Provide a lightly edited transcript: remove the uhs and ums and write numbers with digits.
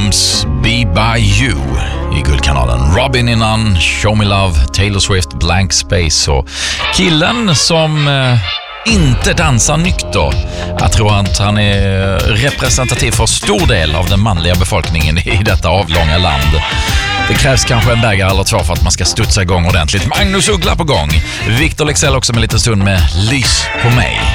Williams, Be By You i Guldkanalen. Robin innan, Show Me Love, Taylor Swift, Blank Space och killen som inte dansar nykter. Jag tror att han är representativ för stor del av den manliga befolkningen i detta avlånga land. Det krävs kanske en bägare eller två för att man ska studsa igång ordentligt. Magnus Uggla på gång. Victor Leksell också med lite stund med Lys på mig.